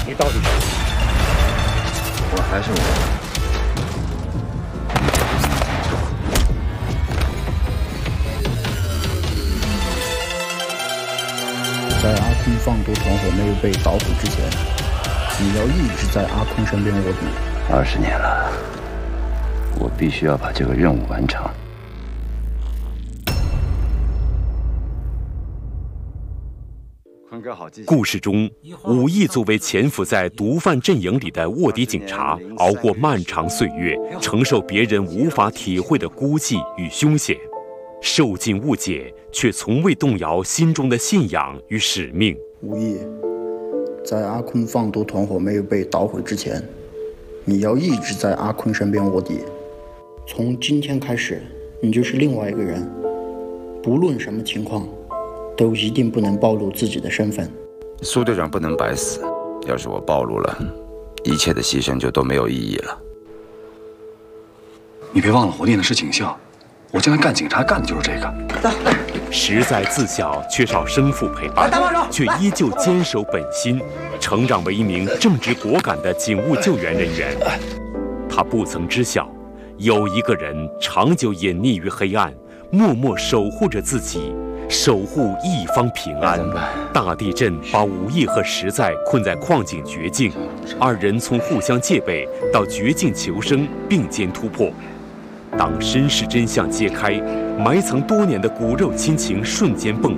你到底是谁？ 我还是我。 在阿坤放毒团伙没有被捣毁之前，你要一直在阿坤身边卧底。 20年了，我必须要把这个任务完成。 故事中，武义作为潜伏在毒贩阵营里的卧底警察，熬过漫长岁月，承受别人无法体会的孤寂与凶险，受尽误解，却从未动摇心中的信仰与使命。 武义，在阿坤放毒团伙没有被捣毁之前，你要一直在阿坤身边卧底。从今天开始，你就是另外一个人，不论什么情况，都一定不能暴露自己的身份。 苏队长不能白死，要是我暴露了，一切的牺牲就都没有意义了。 你别忘了，我念的是警校，我将来干警察干的就是这个。 实在自小缺少生父陪伴，却依旧坚守本心，成长为一名正直果敢的警务救援人员。他不曾知晓，有一个人长久隐匿于黑暗，默默守护着自己，守护一方平安。大地震把武义和实在困在矿井绝境，二人从互相戒备到绝境求生并肩突破。当身世真相揭开，埋藏多年的骨肉亲情瞬间迸